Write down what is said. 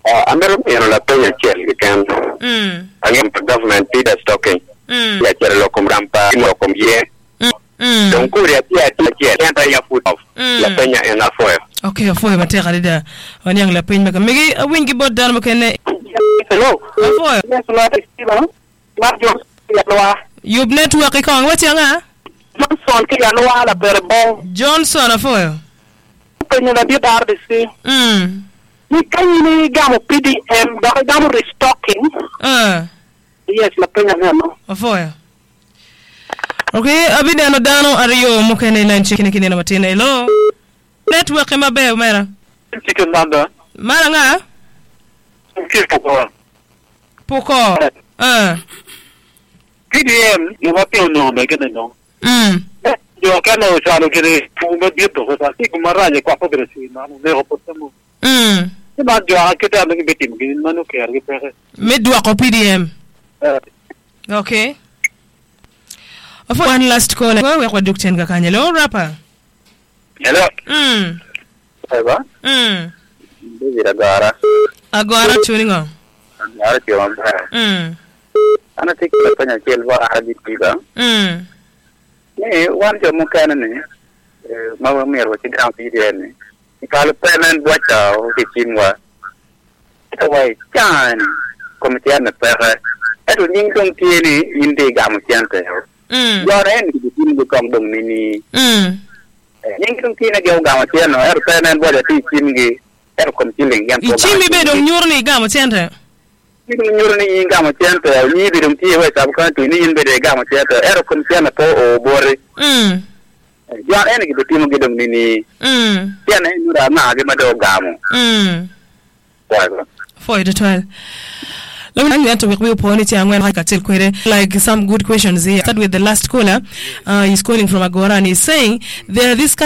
Amero la penya chel can. Again the government leaders talking. Ya chel lokum rampa lokum ye. Don't go there can't ya foot off. La penya en afoya. Okay, afoya matera lida. Wanyang la penya maka. Megi wingi bod dan makene. Hello. Afoya. Yes, Lord Stephen. Marjo ya loa. Yob network ikong wati nga? Johnson ya loa la berbon. Johnson afoya. Penya na di dar de si. Ni kanyi gamu PDM gamu restocking. Yes, la penya no. Afoya. Okay, abide ano dano ariyo mukene na nchikini kini na matina. Hello. Network mabe umera. Chicken manda. Mara nga? Poko. Poko. PDM yo wapio no megene no. Yo kana usalo kire fume bieto kwa siku maraje kwa progresi na leo potamo. Ma jo akita ngi betim ngi manu kere ngi pere. Medwa ko PDM. Okay. One last call. Wewe kwa Dr. Ngakanya. Hello rapper. Hello. Eba. Ndivira gara. Agora chuningo. Agora kiwamba. Ana tikila fanya kelwa hadi tiga. Ne wanja mukana ne. Mawa mero tiga PDM. Kalau penen buat kicinwa. Tawai kan komitian pere. Itu ningkong kini inde gamu ciante. Yoren di sini bukan dong ini. Ningkong kini gamu ciano. Penen buat kicingi. Komitiling yang. Kicingi bedong nyurni gamu ciante. Nyurni gamu ciante. Ni bedong tiwa sabkan tu ni bede gamu ciante. Komitian po bore. Jangan ini gitu tim gedung ini. Tiada ini udah nggak ada madu gamu. For the trial. Let me to we upon it and when I can tell like some good questions here. Start with the last caller. He's calling from Agora and he's saying there are this kind